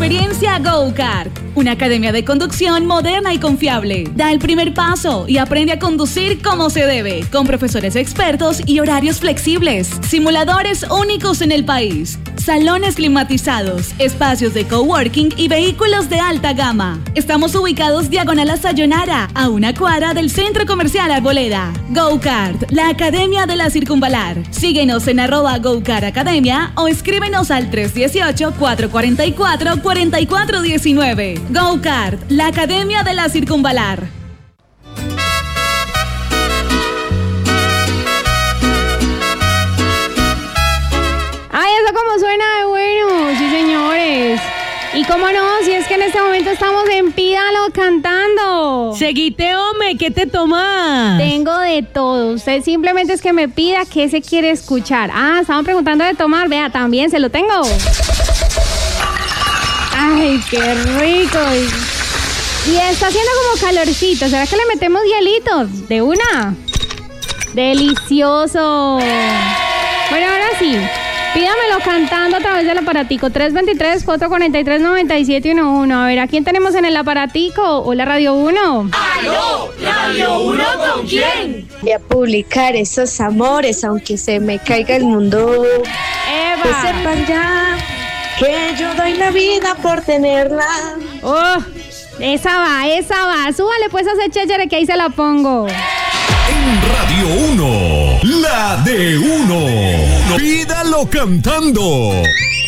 experiencia Go-Kart, una academia de conducción moderna y confiable. Da el primer paso y aprende a conducir como se debe, con profesores expertos y horarios flexibles, simuladores únicos en el país, salones climatizados, espacios de coworking y vehículos de alta gama. Estamos ubicados diagonal a Sayonara, a una cuadra del Centro Comercial Arboleda. Go-Kart, la Academia de la Circunvalar. Síguenos en @Go-Kart Academia o escríbenos al 318-444-4419. Go-Kart, la Academia de la Circunvalar. ¡Ay, eso como suena de bueno! Sí, señores. Y cómo no, si es que en este momento estamos en Pídalo cantando. Seguite, hombre, ¿qué te tomas? Tengo de todo. Usted simplemente es que me pida qué se quiere escuchar. Ah, estaban preguntando de tomar. Vea, también se lo tengo. ¡Ay, qué rico! Y está haciendo como calorcito. ¿Será que le metemos hielitos? ¿De una? ¡Delicioso! Bueno, ahora sí. Pídamelo cantando a través del aparatico 323-443-9711. A ver, ¿a quién tenemos en el aparatico? Hola, Radio 1. ¡Aló! ¿Radio 1 con quién? Voy a publicar esos amores, aunque se me caiga el mundo. ¡Eva! Que sepan ya que yo doy la vida por tenerla. ¡Oh! Esa va. Súbale pues a ese chéchere que ahí se la pongo. En Radio 1, la de 1. Pídalo cantando.